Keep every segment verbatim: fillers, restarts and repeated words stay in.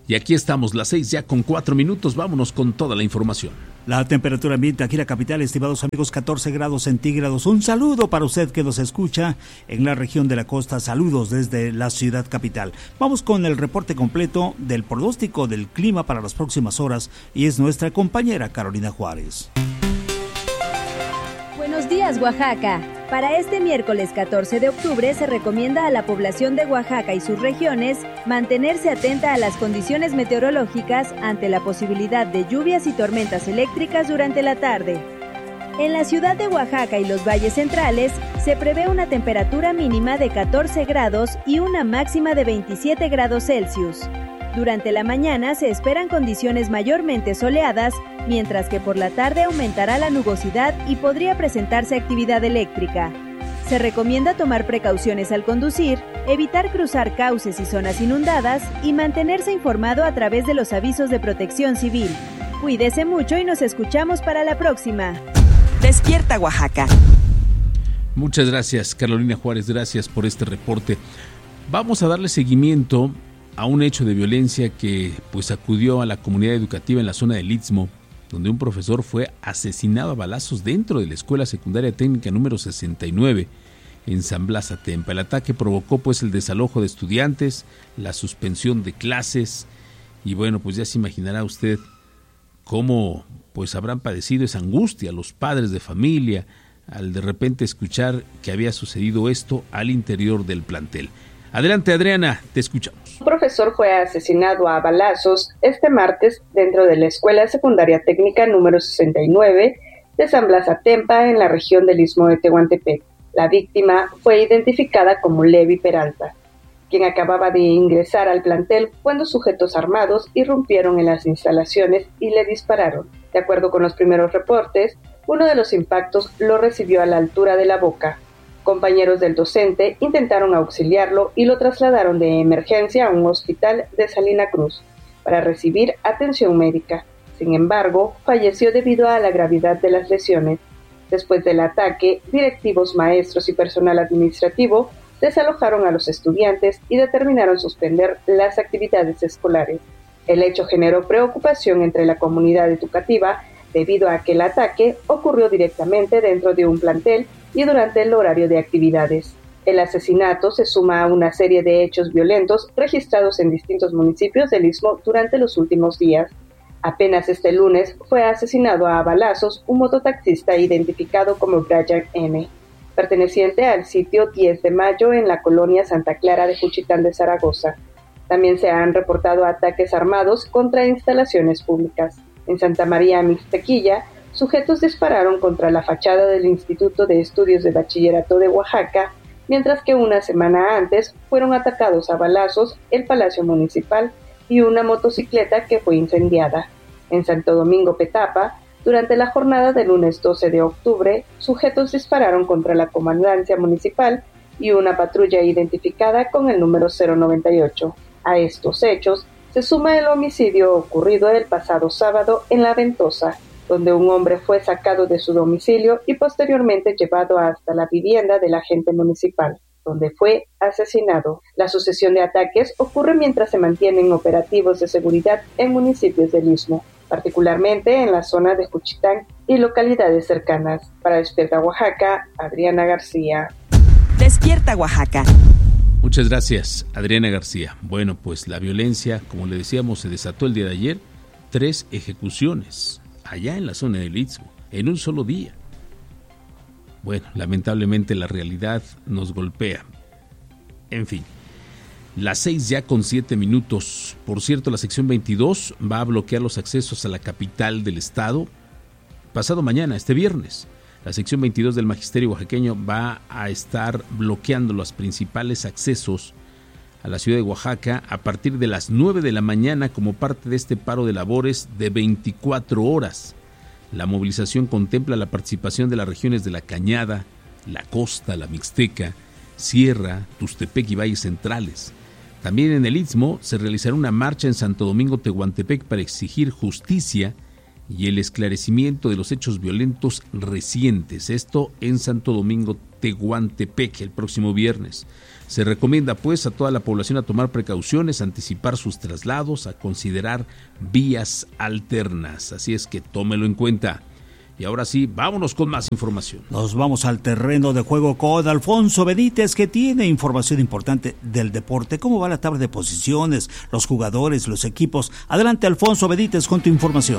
Y aquí estamos, las seis ya con cuatro minutos, vámonos con toda la información. La temperatura ambiente aquí en la capital, estimados amigos, catorce grados centígrados. Un saludo para usted que nos escucha en la región de la costa. Saludos desde la ciudad capital. Vamos con el reporte completo del pronóstico del clima para las próximas horas y es nuestra compañera Carolina Juárez. Buenos días, Oaxaca. Para este miércoles catorce de octubre se recomienda a la población de Oaxaca y sus regiones mantenerse atenta a las condiciones meteorológicas ante la posibilidad de lluvias y tormentas eléctricas durante la tarde. En la ciudad de Oaxaca y los valles centrales se prevé una temperatura mínima de catorce grados y una máxima de veintisiete grados Celsius. Durante la mañana se esperan condiciones mayormente soleadas, mientras que por la tarde aumentará la nubosidad y podría presentarse actividad eléctrica. Se recomienda tomar precauciones al conducir, evitar cruzar cauces y zonas inundadas y mantenerse informado a través de los avisos de protección civil. Cuídese mucho y nos escuchamos para la próxima. Despierta, Oaxaca. Muchas gracias, Carolina Juárez, gracias por este reporte. Vamos a darle seguimiento a un hecho de violencia que pues sacudió a la comunidad educativa en la zona del Istmo, donde un profesor fue asesinado a balazos dentro de la Escuela Secundaria Técnica número sesenta y nueve en San Blas Atempa. El ataque provocó pues el desalojo de estudiantes, la suspensión de clases y bueno, pues ya se imaginará usted cómo pues habrán padecido esa angustia los padres de familia al de repente escuchar que había sucedido esto al interior del plantel. Adelante, Adriana, te escuchamos. Un profesor fue asesinado a balazos este martes dentro de la Escuela Secundaria Técnica número sesenta y nueve de San Blas Atempa en la región del Istmo de Tehuantepec. La víctima fue identificada como Levi Peralta, quien acababa de ingresar al plantel cuando sujetos armados irrumpieron en las instalaciones y le dispararon. De acuerdo con los primeros reportes, uno de los impactos lo recibió a la altura de la boca. Compañeros del docente intentaron auxiliarlo y lo trasladaron de emergencia a un hospital de Salina Cruz para recibir atención médica. Sin embargo, falleció debido a la gravedad de las lesiones. Después del ataque, directivos, maestros y personal administrativo desalojaron a los estudiantes y determinaron suspender las actividades escolares. El hecho generó preocupación entre la comunidad educativa debido a que el ataque ocurrió directamente dentro de un plantel y durante el horario de actividades. El asesinato se suma a una serie de hechos violentos registrados en distintos municipios del Istmo durante los últimos días. Apenas este lunes fue asesinado a balazos un mototaxista identificado como Brian N., perteneciente al sitio diez de mayo en la colonia Santa Clara de Juchitán de Zaragoza. También se han reportado ataques armados contra instalaciones públicas. En Santa María Mixtequilla, sujetos dispararon contra la fachada del Instituto de Estudios de Bachillerato de Oaxaca, mientras que una semana antes fueron atacados a balazos el Palacio Municipal y una motocicleta que fue incendiada. En Santo Domingo Petapa, durante la jornada del lunes doce de octubre, sujetos dispararon contra la comandancia municipal y una patrulla identificada con el número cero noventa y ocho. A estos hechos se suma el homicidio ocurrido el pasado sábado en La Ventosa, donde un hombre fue sacado de su domicilio y posteriormente llevado hasta la vivienda del agente municipal, donde fue asesinado. La sucesión de ataques ocurre mientras se mantienen operativos de seguridad en municipios del Istmo, particularmente en la zona de Juchitán y localidades cercanas. Para Despierta Oaxaca, Adriana García. Despierta Oaxaca. Muchas gracias, Adriana García. Bueno, pues la violencia, como le decíamos, se desató el día de ayer. Tres ejecuciones allá en la zona del Istmo, en un solo día. Bueno, lamentablemente la realidad nos golpea. En fin, las seis ya con siete minutos. Por cierto, la sección veintidós va a bloquear los accesos a la capital del estado pasado mañana, este viernes. La sección veintidós del Magisterio Oaxaqueño va a estar bloqueando los principales accesos a la ciudad de Oaxaca a partir de las nueve de la mañana como parte de este paro de labores de veinticuatro horas. La movilización contempla la participación de las regiones de La Cañada, La Costa, La Mixteca, Sierra, Tustepec y Valles Centrales. También en el Istmo se realizará una marcha en Santo Domingo Tehuantepec para exigir justicia y el esclarecimiento de los hechos violentos recientes, esto en Santo Domingo, Tehuantepec, el próximo viernes. Se recomienda pues a toda la población a tomar precauciones, a anticipar sus traslados, a considerar vías alternas, así es que tómelo en cuenta. Y ahora sí, vámonos con más información. Nos vamos al terreno de juego con Alfonso Benítez, que tiene información importante del deporte. ¿Cómo va la tabla de posiciones, los jugadores, los equipos? Adelante, Alfonso Benítez, con tu información.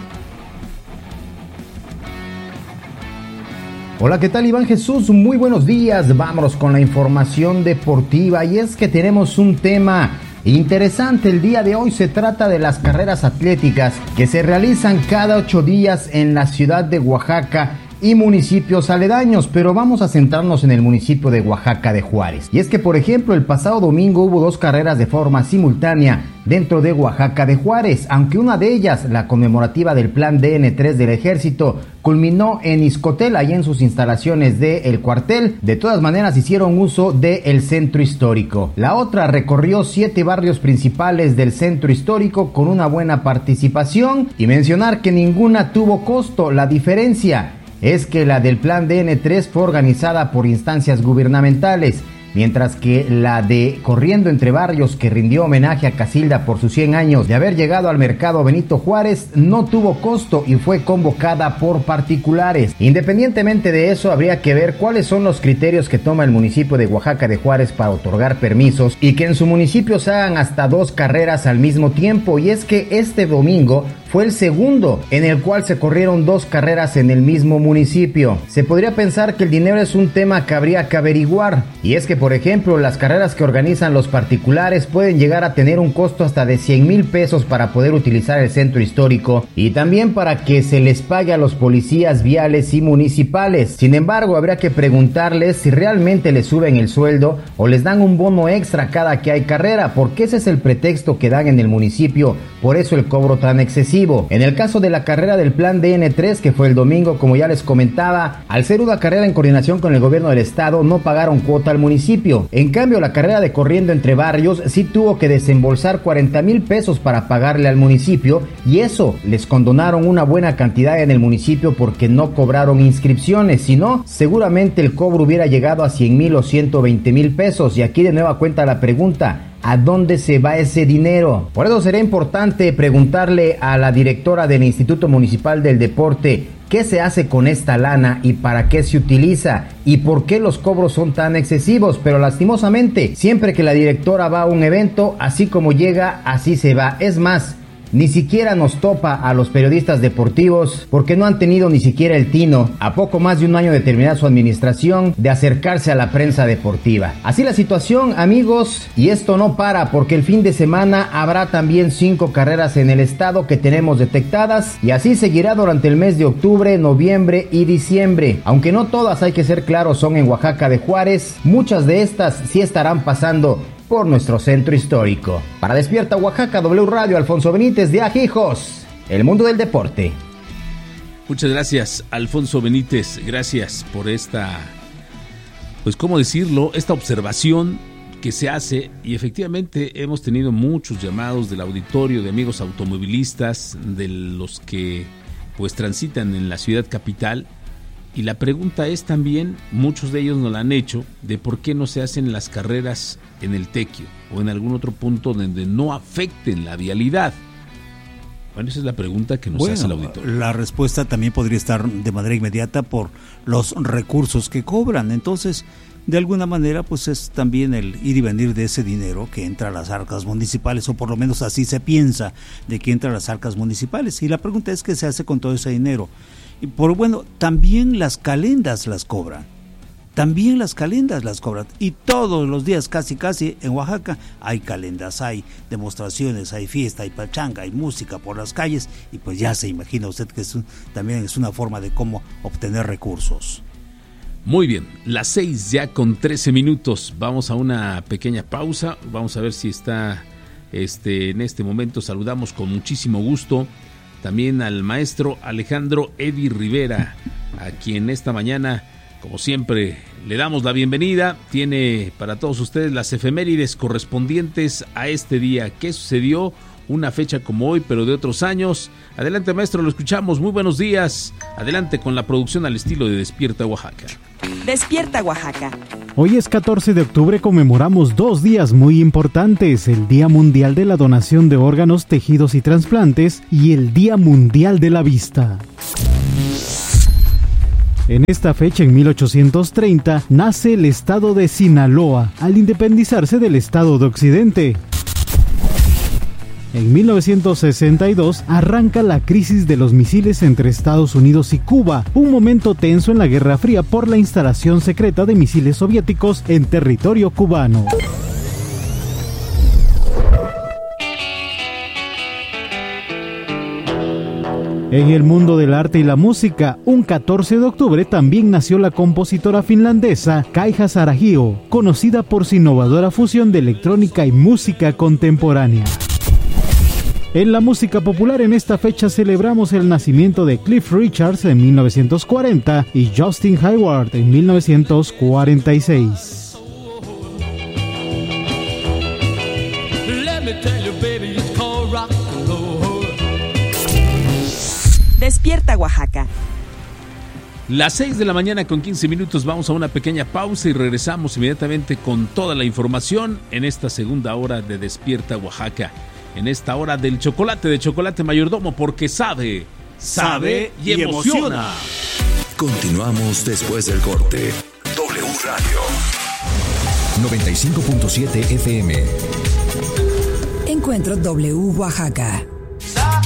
Hola, ¿qué tal, Iván Jesús? Muy buenos días. Vámonos con la información deportiva, y es que tenemos un tema interesante el día de hoy. Se trata de las carreras atléticas que se realizan cada ocho días en la ciudad de Oaxaca y municipios aledaños, pero vamos a centrarnos en el municipio de Oaxaca de Juárez. Y es que, por ejemplo, el pasado domingo hubo dos carreras de forma simultánea dentro de Oaxaca de Juárez, aunque una de ellas, la conmemorativa del Plan D N tres del Ejército, culminó en Izcotel, ahí en sus instalaciones del cuartel. De todas maneras hicieron uso del centro histórico. La otra recorrió siete barrios principales del centro histórico con una buena participación, y mencionar que ninguna tuvo costo. La diferencia es que la del Plan D N tres fue organizada por instancias gubernamentales, mientras que la de Corriendo entre Barrios, que rindió homenaje a Casilda por sus cien años de haber llegado al mercado Benito Juárez, no tuvo costo y fue convocada por particulares. Independientemente de eso, habría que ver cuáles son los criterios que toma el municipio de Oaxaca de Juárez para otorgar permisos y que en su municipio se hagan hasta dos carreras al mismo tiempo. Y es que este domingo fue el segundo en el cual se corrieron dos carreras en el mismo municipio. Se podría pensar que el dinero es un tema que habría que averiguar, y es que, por ejemplo, las carreras que organizan los particulares pueden llegar a tener un costo hasta de cien mil pesos para poder utilizar el centro histórico, y también para que se les pague a los policías viales y municipales. Sin embargo, habría que preguntarles si realmente les suben el sueldo o les dan un bono extra cada que hay carrera, porque ese es el pretexto que dan en el municipio, por eso el cobro tan excesivo. En el caso de la carrera del Plan D N tres, que fue el domingo, como ya les comentaba, al ser una carrera en coordinación con el gobierno del estado, no pagaron cuota al municipio. En cambio, la carrera de Corriendo entre Barrios sí tuvo que desembolsar cuarenta mil pesos para pagarle al municipio, y eso les condonaron una buena cantidad en el municipio porque no cobraron inscripciones. Si no, seguramente el cobro hubiera llegado a cien mil o ciento veinte mil pesos. Y aquí de nueva cuenta la pregunta: ¿a dónde se va ese dinero? Por eso será importante preguntarle a la directora del Instituto Municipal del Deporte qué se hace con esta lana y para qué se utiliza y por qué los cobros son tan excesivos. Pero lastimosamente, siempre que la directora va a un evento, así como llega, así se va. Es más, ni siquiera nos topa a los periodistas deportivos porque no han tenido ni siquiera el tino, a poco más de un año de terminar su administración, de acercarse a la prensa deportiva. Así la situación, amigos, y esto no para, porque el fin de semana habrá también cinco carreras en el estado que tenemos detectadas, y así seguirá durante el mes de octubre, noviembre y diciembre. Aunque no todas, hay que ser claros, son en Oaxaca de Juárez, muchas de estas sí estarán pasando por nuestro centro histórico. Para Despierta Oaxaca, W Radio, Alfonso Benítez de Ajijos, el mundo del deporte. Muchas gracias, Alfonso Benítez. Gracias por esta, pues cómo decirlo, esta observación que se hace. Y efectivamente hemos tenido muchos llamados del auditorio, de amigos automovilistas, de los que pues transitan en la ciudad capital. Y la pregunta es también, muchos de ellos nos la han hecho, de por qué no se hacen las carreras en el Tequio o en algún otro punto donde no afecten la vialidad. Bueno, esa es la pregunta que nos bueno, hace el auditorio. La respuesta también podría estar de manera inmediata por los recursos que cobran. Entonces, de alguna manera, pues es también el ir y venir de ese dinero que entra a las arcas municipales, o por lo menos así se piensa, de que entra a las arcas municipales. Y la pregunta es qué se hace con todo ese dinero. Y por bueno, también las calendas las cobran. También las calendas las cobran. Y todos los días, casi casi, en Oaxaca hay calendas, hay demostraciones, hay fiesta, hay pachanga, hay música por las calles. Y pues ya se imagina usted que es un, también es una forma de cómo obtener recursos. Muy bien, las seis ya con trece minutos. Vamos a una pequeña pausa. Vamos a ver si está este, en este momento. Saludamos con muchísimo gusto también al maestro Alejandro Edi Rivera, a quien esta mañana, como siempre, le damos la bienvenida. Tiene para todos ustedes las efemérides correspondientes a este día. ¿Qué sucedió una fecha como hoy, pero de otros años. Adelante, maestro, lo escuchamos. Muy buenos días. Adelante con la producción al estilo de Despierta Oaxaca. Despierta Oaxaca. Hoy es catorce de octubre, conmemoramos dos días muy importantes, el Día Mundial de la Donación de Órganos, Tejidos y Trasplantes y el Día Mundial de la Vista. En esta fecha, en mil ochocientos treinta, nace el estado de Sinaloa, al independizarse del estado de Occidente. En mil novecientos sesenta y dos arranca la crisis de los misiles entre Estados Unidos y Cuba, un momento tenso en la Guerra Fría por la instalación secreta de misiles soviéticos en territorio cubano. En el mundo del arte y la música, un catorce de octubre también nació la compositora finlandesa Kaija Saaragio, conocida por su innovadora fusión de electrónica y música contemporánea. En la música popular, en esta fecha celebramos el nacimiento de Cliff Richards en mil novecientos cuarenta y Justin Hayward en mil novecientos cuarenta y seis. Despierta Oaxaca. Las seis de la mañana con quince minutos, vamos a una pequeña pausa y regresamos inmediatamente con toda la información en esta segunda hora de Despierta Oaxaca. En esta hora del chocolate de Chocolate Mayordomo, porque sabe, sabe y emociona. Continuamos después del corte. W Radio noventa y cinco punto siete F M. Encuentro W Oaxaca.